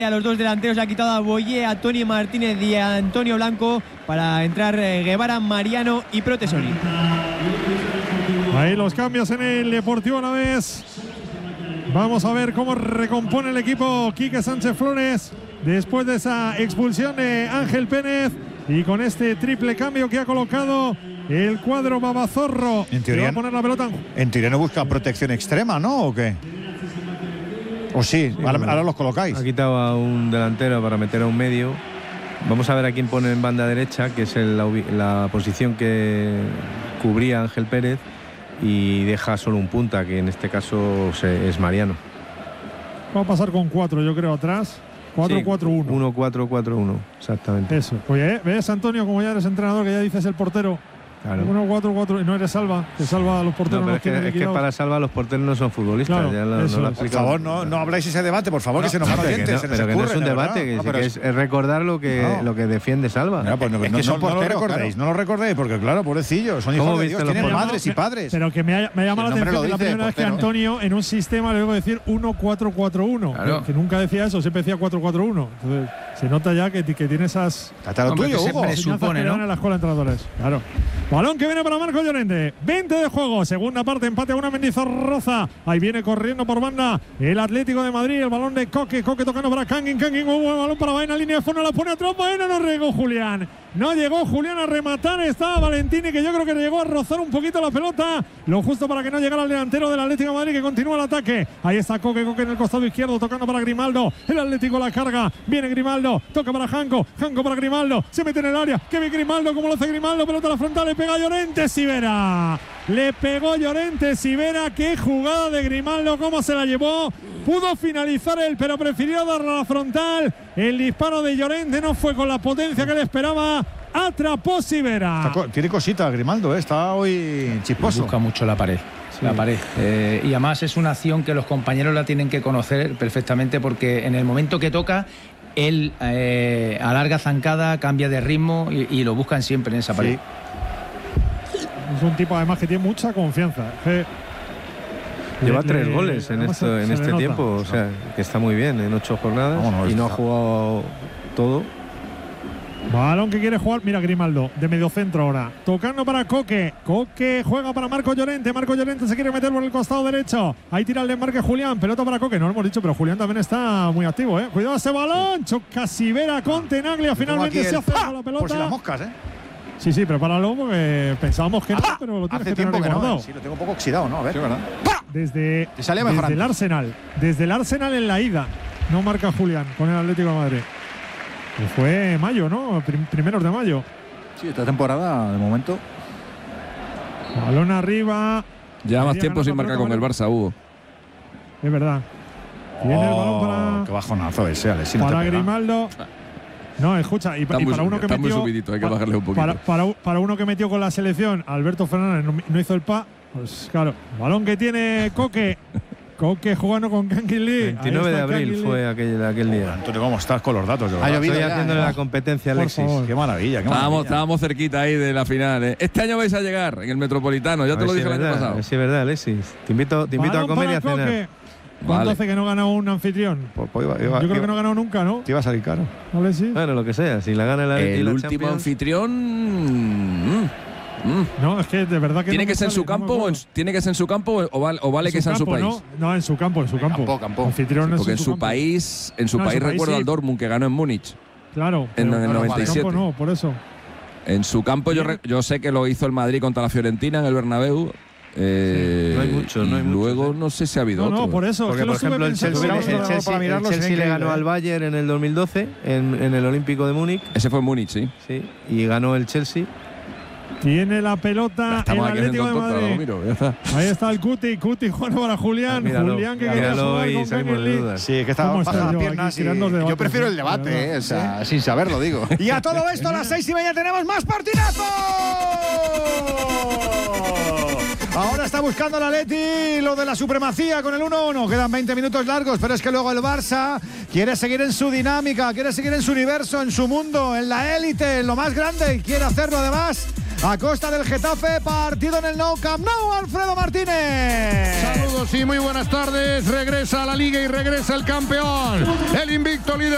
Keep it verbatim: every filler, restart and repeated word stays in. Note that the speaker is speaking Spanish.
A los dos delanteros ha quitado a Boyé, a Tony Martínez y a Antonio Blanco para entrar eh, Guevara, Mariano y Protesoni. Ahí los cambios en el Deportivo Alavés. Vamos a ver cómo recompone el equipo Quique Sánchez Flores después de esa expulsión de Ángel Pérez y con este triple cambio que ha colocado el cuadro Babazorro. En teoría, va a poner la pelota. En teoría no busca protección extrema, ¿no? ¿O qué? ¿O sí? sí ahora, bueno, ahora los colocáis. Ha quitado a un delantero para meter a un medio. Vamos a ver a quién pone en banda derecha, que es el, la, la posición que cubría Ángel Pérez, y deja solo un punta, que en este caso se, es Mariano. Va a pasar con cuatro, yo creo, atrás. cuatro cuatro uno. uno cuatro cuatro uno, exactamente. Eso. Oye, ¿eh? ¿Ves, Antonio, como ya eres entrenador, que ya dices el portero? Claro. uno cuatro cuatro y no eres Salva, que Salva a los porteros. No, pero los es, que, tiene es que liquidados. para Salva los porteros no son futbolistas. Claro, ya lo, eso no lo es. Por favor, no, no habláis ese debate, por favor, no, que se nos van no, los que dientes. no, se nos pero que no ocurre, es un de debate, verdad. que, No, sí pero que es, es, es recordar lo que, no. lo que defiende Salva. No, pues no, es no, que son no, no lo porteros, recordéis, claro. no lo recordéis, porque claro, pobrecillos, son ¿Cómo hijos de viste Dios, los tienen porteros? madres y padres. Pero que me, ha, me llama El la nombre atención lo que la dice, primera vez que portero. Antonio en un sistema le debo decir uno cuatro cuatro uno, Claro. que nunca decía eso, siempre decía cuatro cuatro uno. Entonces se nota ya que, que tiene esas Hasta lo Hombre, tuyo, que se Hugo. presupone, que ¿no? dan en la escuela de entrenadores. Claro. Balón que viene para Marco Llorente. veinte de juego. Segunda parte, empate a una Mendizorroza. Ahí viene corriendo por banda el Atlético de Madrid. El balón de Coque. Coque tocando para Kangin. Kangin, un buen balón para Baena. Línea de fondo, la pone atrás. Baena, no llegó Julián. No llegó Julián a rematar. Estaba Valentini, que yo creo que llegó a rozar un poquito la pelota. Lo justo para que no llegara el delantero del Atlético de Madrid, que continúa el ataque. Ahí está Coque. Coque en el costado izquierdo, tocando para Grimaldo. El Atlético la carga. Viene Grimaldo. Toca para Janko. Janko para Grimaldo. Se mete en el área. Que ve Grimaldo. Como lo hace Grimaldo. Pelota a la frontal. Le pega a Llorente. Sivera. Le pegó Llorente Sivera. Qué jugada de Grimaldo. Cómo se la llevó. Pudo finalizar él, pero prefirió darle a la frontal. El disparo de Llorente no fue con la potencia que le esperaba. Atrapó Sivera. Co tiene cositas, Grimaldo, ¿eh? Está hoy chisposo. Busca mucho la pared. Sí. La pared. Eh, y además es una acción que los compañeros la tienen que conocer perfectamente, porque en el momento que toca, él eh, alarga zancada, cambia de ritmo y, y lo buscan siempre en esa pared. Sí. Es un tipo además que tiene mucha confianza. Eh, Lleva le, tres le, goles en, además esto, se, en se este tiempo, o sea, que está muy bien, en ocho jornadas. Vámonos, y no ha está. jugado todo. Balón que quiere jugar, mira Grimaldo, de medio centro ahora. Tocando para Coque. Coque juega para Marco Llorente. Marco Llorente se quiere meter por el costado derecho. Ahí tira el desmarque Julián. Pelota para Coque. No lo hemos dicho, pero Julián también está muy activo, ¿eh? Cuidado ese balón. Choca Sivera con Tenaglia. Finalmente se hace con la pelota. Por si las moscas, ¿eh? Sí, sí, prepáralo porque pensábamos que no, pero lo tienes Hace que tener tiempo que guardado. no. Sí, lo tengo un poco oxidado, ¿no? A ver. Sí, ¿verdad? Desde, Te salía mejor desde el antes. Arsenal. Desde el Arsenal en la ida. No marca Julián con el Atlético de Madrid. Que fue mayo, ¿no? Prim primeros de mayo. Sí, esta temporada, de momento. Balón arriba. Ya más Quería tiempo ganar sin la marcar con pelota, el Barça, Hugo. Es verdad. Tiene el balón Oh, para, qué bajonazo ese, Alex. Si no para te pega. Grimaldo. No, escucha, y, Está y muy para uno subido, que está muy metió. subidito, hay que pa- bajarle un poquito. Para, para, para uno que metió con la selección, Alberto Fernández no, no hizo el pa. Pues claro, balón que tiene Coque. Coque jugando con Kangin Lee. veintinueve de abril fue aquel, aquel día. Antonio, ¿cómo estás con los datos? De Ha verdad? llovido Estoy ya, haciéndole ¿eh? la competencia a Por Alexis. favor. Qué maravilla, qué Estábamos, maravilla. estábamos cerquita ahí de la final. ¿eh? Este año vais a llegar en el Metropolitano, ya A te ver lo si dije es el año verdad, a pasado. ver si es verdad, Alexis. Te invito, te invito a Balón comer y a para cenar. Coque. ¿Cuánto Vale. hace que no gana un anfitrión? Pues, pues iba- iba- Yo creo iba- que no ha ganado nunca, ¿no? Te iba a salir caro. ¿Vale, sí? Bueno, lo que sea, si la gana el Atleti y El la último Champions, anfitrión. mm, mm. No, es que de verdad que ¿Tiene no que me ser en sale, su no me campo o en, acuerdo. tiene que ser en su campo o vale, o vale En que su sea en su campo, país? No, no, en su campo, en su campo. Campo, campo. Anfitrión es Porque en su su campo. país, en su No, en país su país recuerdo sí. al Dortmund que ganó en Múnich. Claro. En pero el en noventa y su siete. campo no, por eso. En su campo yo, re- yo sé que lo hizo el Madrid contra la Fiorentina en el Bernabéu. Eh, Sí, no hay muchos, no hay y muchos, luego ¿eh? no sé si ha habido No, no, otro. por eso. es porque que lo por estuve ejemplo el pensando, Chelsea, pero el no- para Chelsea, mirarlo el sería Chelsea le increíble, ganó ¿eh? al Bayern en el dos mil doce en, en el Olímpico de Múnich, Ese fue en Múnich, sí. sí, y ganó el Chelsea. Tiene la pelota el Estamos aquí Atlético haciendo de el tonto, Madrid. lo miro, ya está. Ahí está el Cuti. Cuti jugando para Julián. Ah, míralo, Julián que quería míralo jugar y con salimos Kangin de Lee. dudas. Sí, es que está ¿Cómo baja estoy las yo piernas aquí y tirando los yo debates, prefiero el ¿no? debate, La verdad. ¿eh? O sea, sin saberlo, digo. Y a todo esto, a las seis y media tenemos más partidazos. Ahora está buscando la Atleti lo de la supremacía con el uno uno. Quedan veinte minutos largos, pero es que luego el Barça quiere seguir en su dinámica, quiere seguir en su universo, en su mundo, en la élite, en lo más grande, y quiere hacerlo además a costa del Getafe. Partido en el Nou Camp Nou, Alfredo Martínez. Saludos y muy buenas tardes. Regresa a la Liga y regresa el campeón. El invicto líder